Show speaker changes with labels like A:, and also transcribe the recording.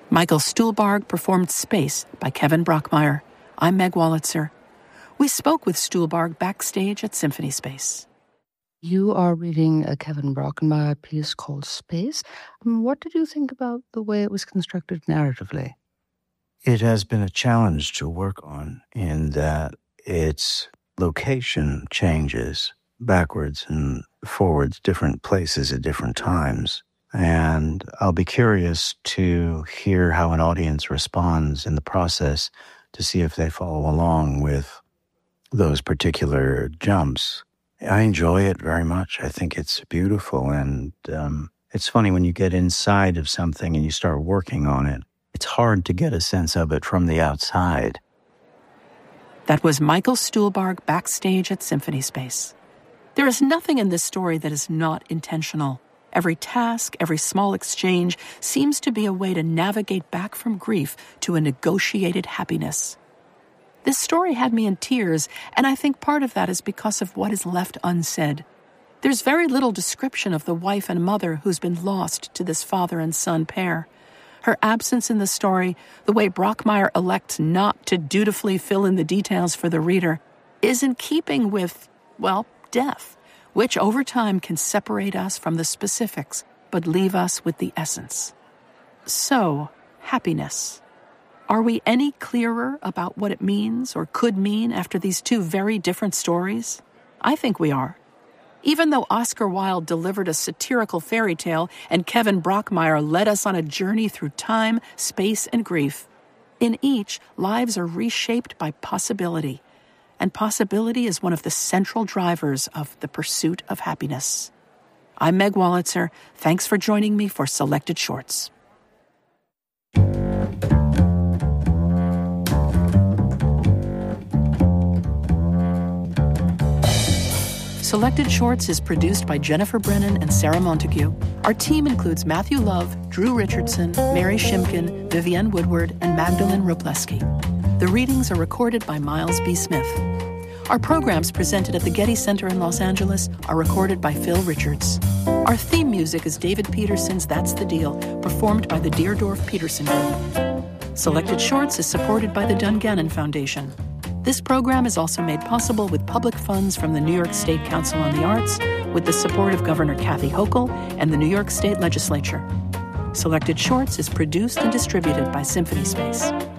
A: Michael Stuhlbarg performed Space by Kevin Brockmeyer. I'm Meg Wolitzer. We spoke with Stuhlbarg backstage at Symphony Space.
B: You are reading a Kevin Brockmeyer piece called Space. What did you think about the way it was constructed narratively?
C: It has been a challenge to work on in that its location changes backwards and forwards, different places at different times. And I'll be curious to hear how an audience responds in the process to see if they follow along with those particular jumps. I enjoy it very much. I think it's beautiful. And it's funny when you get inside of something and you start working on it, it's hard to get a sense of it from the outside.
A: That was Michael Stuhlbarg backstage at Symphony Space. There is nothing in this story that is not intentional. Every task, every small exchange seems to be a way to navigate back from grief to a negotiated happiness. This story had me in tears, and I think part of that is because of what is left unsaid. There's very little description of the wife and mother who's been lost to this father and son pair. Her absence in the story, the way Brockmeyer elects not to dutifully fill in the details for the reader, is in keeping with, well, death, which over time can separate us from the specifics, but leave us with the essence. So, happiness. Are we any clearer about what it means or could mean after these two very different stories? I think we are. Even though Oscar Wilde delivered a satirical fairy tale and Kevin Brockmeyer led us on a journey through time, space, and grief, in each, lives are reshaped by possibility. And possibility is one of the central drivers of the pursuit of happiness. I'm Meg Wolitzer. Thanks for joining me for Selected Shorts. Selected Shorts is produced by Jennifer Brennan and Sarah Montague. Our team includes Matthew Love, Drew Richardson, Mary Shimkin, Vivienne Woodward, and Magdalene Robleski. The readings are recorded by Miles B. Smith. Our programs presented at the Getty Center in Los Angeles are recorded by Phil Richards. Our theme music is David Peterson's That's the Deal, performed by the Deerdorf Peterson Group. Selected Shorts is supported by the Dungannon Foundation. This program is also made possible with public funds from the New York State Council on the Arts, with the support of Governor Kathy Hochul and the New York State Legislature. Selected Shorts is produced and distributed by Symphony Space.